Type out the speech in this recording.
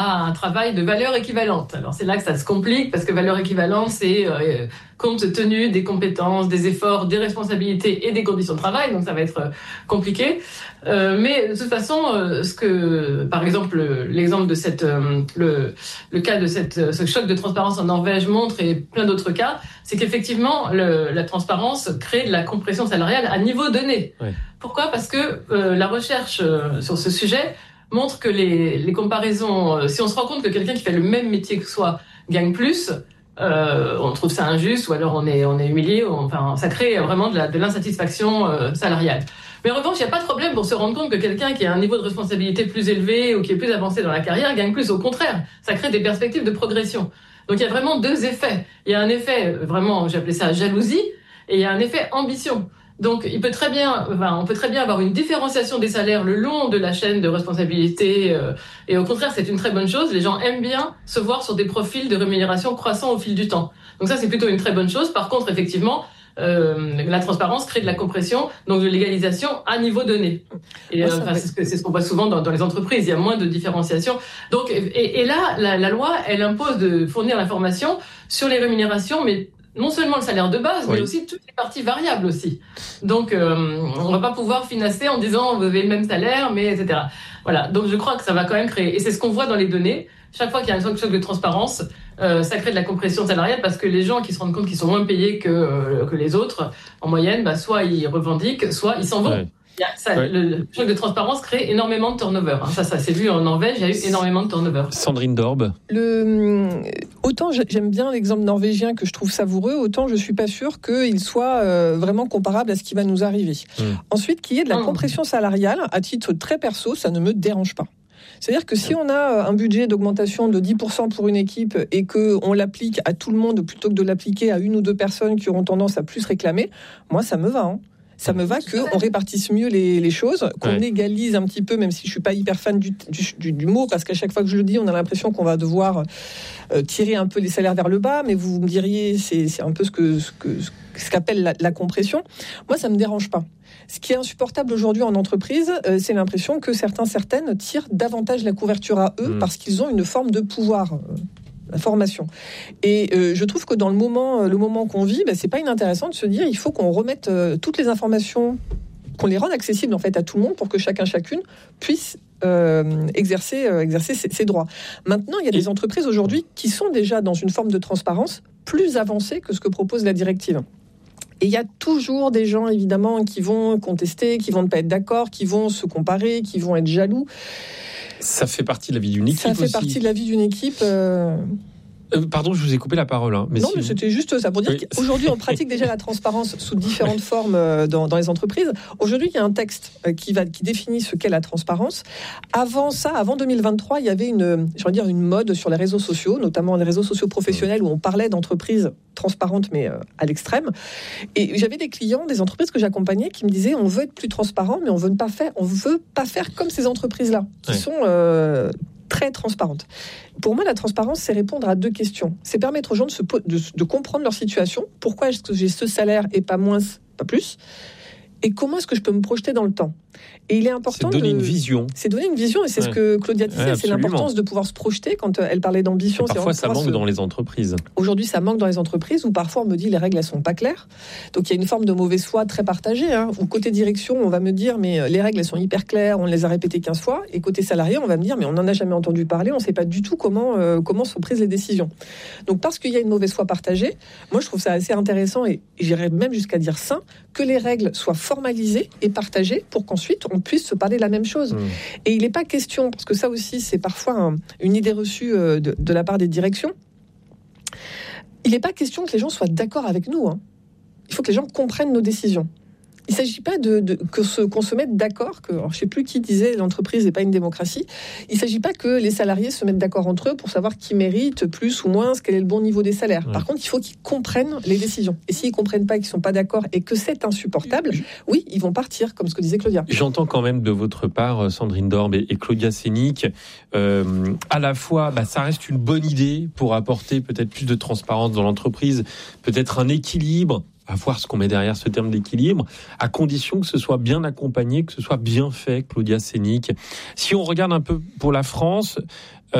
un travail de valeur équivalente. Alors c'est là que ça se complique parce que valeur équivalente, c'est compte tenu des compétences, des efforts, des responsabilités et des conditions de travail. Donc ça va être compliqué. Mais de toute façon, par exemple, l'exemple de le cas de ce choc de transparence en Norvège montre et plein d'autres cas, c'est qu'effectivement la transparence crée de la compression salariale à niveau donné. Ouais. Pourquoi ? Parce que la recherche sur ce sujet montre que les comparaisons, si on se rend compte que quelqu'un qui fait le même métier que soi gagne plus, on trouve ça injuste ou alors on est humilié, enfin ça crée vraiment de l'insatisfaction salariale. Mais en revanche, il n'y a pas de problème pour se rendre compte que quelqu'un qui a un niveau de responsabilité plus élevé ou qui est plus avancé dans la carrière gagne plus. Au contraire, ça crée des perspectives de progression. Donc il y a vraiment deux effets. Il y a un effet vraiment, j'ai appelé ça jalousie, et il y a un effet ambition. Donc, on peut très bien avoir une différenciation des salaires le long de la chaîne de responsabilité. Et au contraire, c'est une très bonne chose. Les gens aiment bien se voir sur des profils de rémunération croissants au fil du temps. Donc ça, c'est plutôt une très bonne chose. Par contre, effectivement, la transparence crée de la compression, donc de l'égalisation à niveau donné. Et c'est ce qu'on voit souvent dans les entreprises. Il y a moins de différenciation. Donc, et là, la loi, elle impose de fournir l'information sur les rémunérations, mais non seulement le salaire de base, mais aussi toutes les parties variables aussi. Donc, on va pas pouvoir financer en disant vous avez le même salaire, mais etc. Voilà. Donc, je crois que ça va quand même créer. Et c'est ce qu'on voit dans les données. Chaque fois qu'il y a un choc de transparence, ça crée de la compression salariale parce que les gens qui se rendent compte qu'ils sont moins payés que les autres, en moyenne, soit ils revendiquent, soit ils s'en vont. Ouais. Le choc de transparence crée énormément de turnover. Ça s'est vu en Norvège, il y a eu énormément de turnover. Sandrine Dorbe. Autant j'aime bien l'exemple norvégien que je trouve savoureux, autant je ne suis pas sûre qu'il soit vraiment comparable à ce qui va nous arriver. Ensuite, qu'il y ait de la compression salariale, à titre très perso, ça ne me dérange pas. C'est-à-dire que si on a un budget d'augmentation de 10% pour une équipe et qu'on l'applique à tout le monde plutôt que de l'appliquer à une ou deux personnes qui auront tendance à plus réclamer, moi ça me va. Ça me va qu'on répartisse mieux les choses, qu'on égalise un petit peu, même si je ne suis pas hyper fan du mot, parce qu'à chaque fois que je le dis, on a l'impression qu'on va devoir tirer un peu les salaires vers le bas, mais vous me diriez, c'est un peu ce qu'appelle la compression. Moi, ça ne me dérange pas. Ce qui est insupportable aujourd'hui en entreprise, c'est l'impression que certaines tirent davantage la couverture à eux parce qu'ils ont une forme de pouvoir. La formation. Et je trouve que dans le moment qu'on vit, c'est pas inintéressant de se dire il faut qu'on remette toutes les informations, qu'on les rende accessibles en fait à tout le monde pour que chacune puisse exercer ses droits. Maintenant, il y a des entreprises aujourd'hui qui sont déjà dans une forme de transparence plus avancée que ce que propose la directive. Et il y a toujours des gens, évidemment, qui vont contester, qui vont ne pas être d'accord, qui vont se comparer, qui vont être jaloux. Ça fait partie de la vie d'une équipe aussi. Ça fait partie de la vie d'une équipe. Pardon, je vous ai coupé la parole. Mais c'était juste ça. Pour dire qu'aujourd'hui, on pratique déjà la transparence sous différentes formes dans les entreprises. Aujourd'hui, il y a un texte qui définit ce qu'est la transparence. Avant 2023, il y avait une mode sur les réseaux sociaux, notamment les réseaux sociaux professionnels où on parlait d'entreprises transparentes, mais à l'extrême. Et j'avais des clients, des entreprises que j'accompagnais qui me disaient on veut être plus transparent, mais on veut pas faire comme ces entreprises-là, qui sont très transparentes. Pour moi, la transparence, c'est répondre à deux questions. C'est permettre aux gens de comprendre leur situation. Pourquoi est-ce que j'ai ce salaire et pas moins, pas plus ? Et comment est-ce que je peux me projeter dans le temps ? Et il est important c'est donner une vision. C'est donner une vision, et c'est ce que Claudia disait, c'est l'importance de pouvoir se projeter quand elle parlait d'ambition. Et parfois, ça manque dans les entreprises. Aujourd'hui, ça manque dans les entreprises où parfois on me dit les règles, elles sont pas claires. Donc il y a une forme de mauvaise foi très partagée. Où côté direction, on va me dire mais les règles, elles sont hyper claires, on les a répétées 15 fois. Et côté salarié, on va me dire mais on n'en a jamais entendu parler, on ne sait pas du tout comment sont prises les décisions. Donc parce qu'il y a une mauvaise foi partagée, moi je trouve ça assez intéressant et j'irais même jusqu'à dire sain que les règles soient formalisées et partagées pour qu'ensuite on puisse se parler de la même chose. Et il n'est pas question, parce que ça aussi c'est parfois une idée reçue de la part des directions, il n'est pas question que les gens soient d'accord avec nous. Il faut que les gens comprennent nos décisions. Il ne s'agit pas qu'on se mette d'accord, je ne sais plus qui disait l'entreprise n'est pas une démocratie, il ne s'agit pas que les salariés se mettent d'accord entre eux pour savoir qui mérite plus ou moins, quel est le bon niveau des salaires. Par contre, il faut qu'ils comprennent les décisions. Et s'ils ne comprennent pas, qu'ils ne sont pas d'accord et que c'est insupportable, oui, ils vont partir, comme ce que disait Claudia. J'entends quand même de votre part, Sandrine Dorbe et Claudia Sénic, à la fois, ça reste une bonne idée pour apporter peut-être plus de transparence dans l'entreprise, peut-être un équilibre, à voir ce qu'on met derrière ce terme d'équilibre, à condition que ce soit bien accompagné, que ce soit bien fait, Claudia Sénic. Si on regarde un peu pour la France,